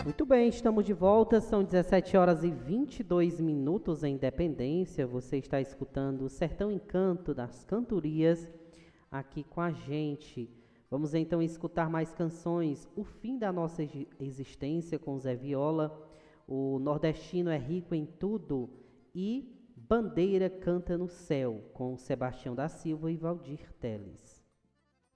Muito bem, estamos de volta, são 17 horas e 22 minutos em Independência. Você está escutando o Sertão Encanto das Cantorias aqui com a gente. Vamos então escutar mais canções. O Fim da Nossa Existência com Zé Viola, O Nordestino é Rico em Tudo e Bandeira Canta no Céu com Sebastião da Silva e Valdir Teles.